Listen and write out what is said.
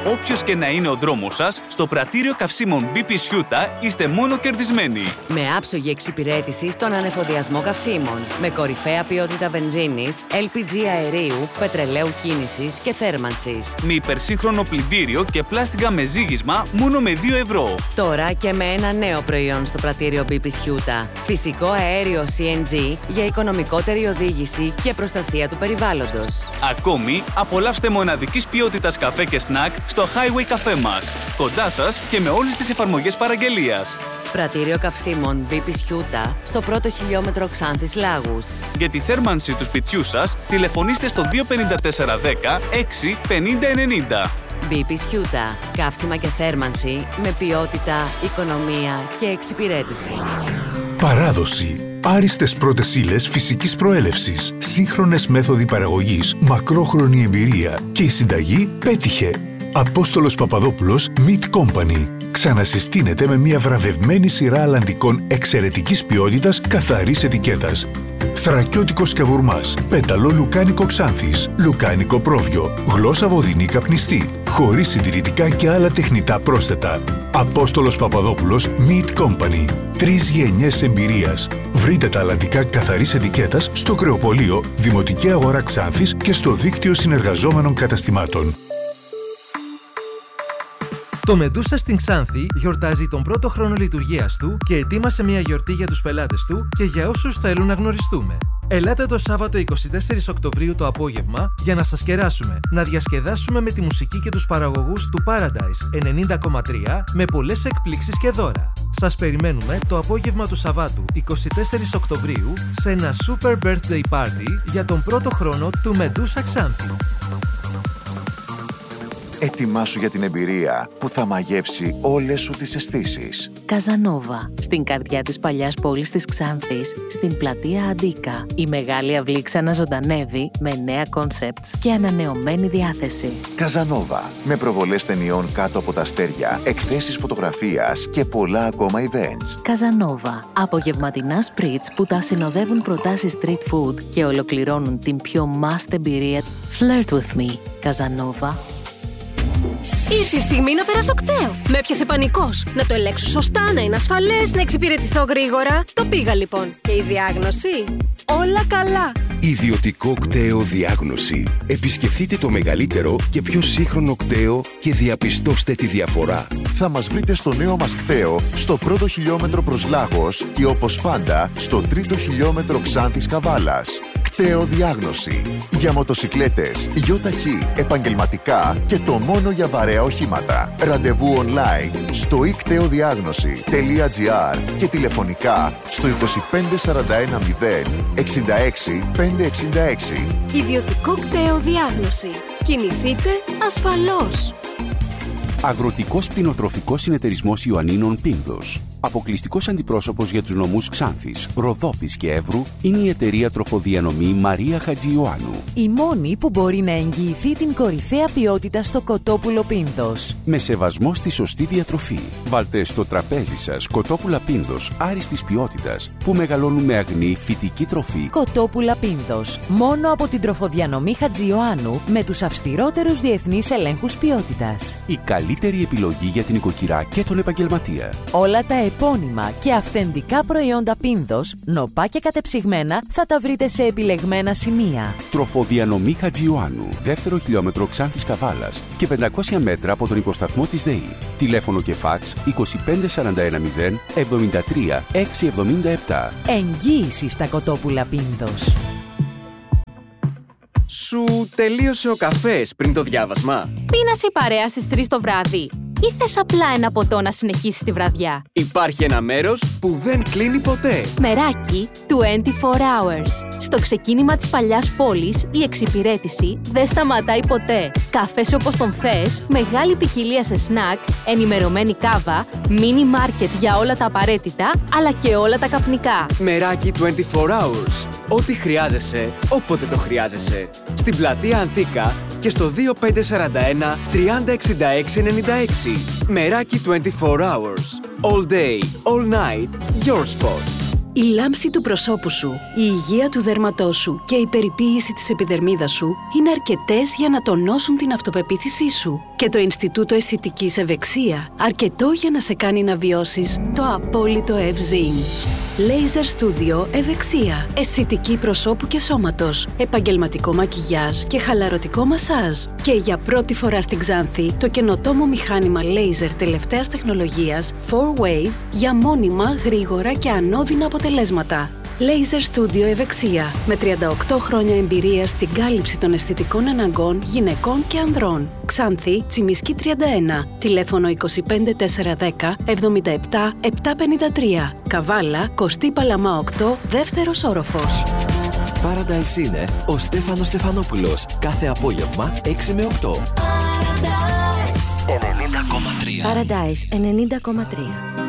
Όποιος και να είναι ο δρόμος σας, στο πρατήριο καυσίμων BP Sciuta είστε μόνο κερδισμένοι. Με άψογη εξυπηρέτηση στον ανεφοδιασμό καυσίμων. Με κορυφαία ποιότητα βενζίνης, LPG αερίου, πετρελαίου κίνησης και θέρμανσης. Με υπερσύγχρονο πλυντήριο και πλάστιγκα με ζύγισμα μόνο με 2 ευρώ. Τώρα και με ένα νέο προϊόν στο πρατήριο BP Sciuta. Φυσικό αέριο CNG για οικονομικότερη οδήγηση και προστασία του περιβάλλοντος. Ακόμη, απολαύστε μοναδικής ποιότητας καφέ και σνακ στο Highway καφέ μας. Κοντά σας και με όλες τις εφαρμογές παραγγελίας. Πρατήριο καυσίμων BP Sciuta στο πρώτο χιλιόμετρο Ξάνθης Λάγους. Για τη θέρμανση του σπιτιού σας, τηλεφωνήστε στο 25410 6 50 90. BP Sciuta. Καύσιμα και θέρμανση με ποιότητα, οικονομία και εξυπηρέτηση. Παράδοση. Άριστες πρώτες ύλες φυσικής προέλευσης, σύγχρονες μέθοδοι παραγωγής, μακρόχρονη εμπειρία και η συνταγή πέτυχε. Απόστολος Παπαδόπουλος Meat Company. Ξανασυστήνεται με μια βραβευμένη σειρά αλαντικών εξαιρετικής ποιότητας, καθαρής ετικέτας. Θρακιώτικος καβουρμάς, πέταλο λουκάνικο Ξάνθης, λουκάνικο πρόβιο, γλώσσα βοδινή καπνιστή, χωρίς συντηρητικά και άλλα τεχνητά πρόσθετα. Απόστολος Παπαδόπουλος Meat Company. 3 γενιές εμπειρίας. Βρείτε τα αλαντικά καθαρής ετικέτας στο Κρεοπολείο, Δημοτική Αγορά Ξάνθης και στο δίκτυο συνεργαζόμενων καταστημάτων. Το Μεντούσα στην Ξάνθη γιορτάζει τον πρώτο χρόνο λειτουργίας του και ετοίμασε μια γιορτή για τους πελάτες του και για όσους θέλουν να γνωριστούμε. Ελάτε το Σάββατο 24 Οκτωβρίου το απόγευμα για να σας κεράσουμε, να διασκεδάσουμε με τη μουσική και τους παραγωγούς του Paradise 90,3 με πολλές εκπλήξεις και δώρα. Σας περιμένουμε το απόγευμα του Σαββάτου 24 Οκτωβρίου σε ένα Super Birthday Party για τον πρώτο χρόνο του Μεντούσα Ξάνθη. Ετοιμάσου για την εμπειρία που θα μαγεύσει όλες σου τις αισθήσεις. Καζανόβα, στην καρδιά της παλιάς πόλης της Ξάνθης, στην πλατεία Αντίκα. Η μεγάλη αυλή ξαναζωντανεύει με νέα κόνσεπτς και ανανεωμένη διάθεση. Καζανόβα, με προβολές ταινιών κάτω από τα αστέρια, εκθέσεις φωτογραφίας και πολλά ακόμα events. Καζανόβα, απογευματινά σπριτς που τα συνοδεύουν προτάσεις street food και ολοκληρώνουν την πιο must εμπειρία. Flirt with me, Καζανόβα. Ήρθε η στιγμή να περάσω κταίο. Με έπιασε πανικός. Να το ελέγξω σωστά, να είναι ασφαλές, να εξυπηρετηθώ γρήγορα. Το πήγα λοιπόν. Και η διάγνωση? Όλα καλά. Ιδιωτικό κταίο διάγνωση. Επισκεφτείτε το μεγαλύτερο και πιο σύγχρονο κταίο και διαπιστώστε τη διαφορά. Θα μας βρείτε στο νέο μας κταίο, στο πρώτο χιλιόμετρο προς Λάγος και όπως πάντα στο τρίτο χιλιόμετρο Ξάνθης Καβάλας. Κταίο διάγνωση. Για μοτοσικλέτες, ΙΟΤΑΧΗ, επαγγελματικά και το μόνο για βαρέα οχήματα. Ραντεβού online στο ikteudiagnosi.gr και τηλεφωνικά στο 25410 66 566. Ιδιωτικό κταίο διάγνωση. Κινηθείτε ασφαλώς. Αγροτικός Πτηνοτροφικός Συνεταιρισμός Ιωαννίνων Πίνδος. Αποκλειστικός αντιπρόσωπος για τους νομούς Ξάνθης, Ροδόπης και Εύρου είναι η εταιρεία τροφοδιανομή Μαρία Χατζιωάννου. Η μόνη που μπορεί να εγγυηθεί την κορυφαία ποιότητα στο κοτόπουλο Πίνδος. Με σεβασμό στη σωστή διατροφή. Βάλτε στο τραπέζι σας κοτόπουλα Πίνδος άριστης ποιότητας που μεγαλώνουν με αγνή φυτική τροφή. Κοτόπουλα Πίνδος. Μόνο από την τροφοδιανομή Χατζιωάννου με τους αυστηρότερους διεθνείς ελέγχους ποιότητας. Η καλύτερη επιλογή για την οικοκυρά και τον επαγγελματία. Όλα τα επώνυμα και αυθεντικά προϊόντα Πίνδος, νοπά και κατεψυγμένα, θα τα βρείτε σε επιλεγμένα σημεία. Τροφοδιανομή Χατζιωάννου, δεύτερο χιλιόμετρο Ξάνθης Καβάλας και 500 μέτρα από τον υποσταθμό της ΔΕΗ. Τηλέφωνο και φάξ 25410 73 677. Εγγύηση στα κοτόπουλα Πίνδος. Σου τελείωσε ο καφές πριν το διάβασμα? Πίνασε η παρέα στις 3 το βράδυ ή θες απλά ένα ποτό να συνεχίσεις τη βραδιά? Υπάρχει ένα μέρος που δεν κλείνει ποτέ. Μεράκι 24 hours. Στο ξεκίνημα της παλιάς πόλης η εξυπηρέτηση δεν σταματάει ποτέ. Καφές όπως τον θες, μεγάλη ποικιλία σε σνακ, ενημερωμένη κάβα, μίνι μάρκετ για όλα τα απαραίτητα, αλλά και όλα τα καπνικά. Μεράκι 24 hours. Ό,τι χρειάζεσαι, όποτε το χρειάζεσαι. Στην πλατεία Αντίκα και στο 2541 3066 96. Μεράκι 24 hours. All day, all night, your spot. Η λάμψη του προσώπου σου, η υγεία του δέρματός σου και η περιποίηση της επιδερμίδας σου είναι αρκετές για να τονώσουν την αυτοπεποίθησή σου. Και το Ινστιτούτο Αισθητικής Ευεξία αρκετό για να σε κάνει να βιώσεις το απόλυτο ευζήν. Laser Studio Ευεξία. Αισθητική προσώπου και σώματος. Επαγγελματικό μακιγιάζ και χαλαρωτικό μασάζ. Και για πρώτη φορά στην Ξάνθη το καινοτόμο μηχάνημα laser τελευταίας τεχνολογίας 4Wave για μόνιμα, γρήγορα και ανώδυνα αποτελέσματα. Laser Studio Ευεξία. Με 38 χρόνια εμπειρία στην κάλυψη των αισθητικών αναγκών γυναικών και ανδρών. Ξάνθη, Τσιμισκή 31. Τηλέφωνο 25 410 77 753. Καβάλα, Κωστή Παλαμά 8, δεύτερος όροφος. Paradise είναι ο Στέφανος Στεφανόπουλος. Κάθε απόγευμα 6 με 8. Paradise 90,3.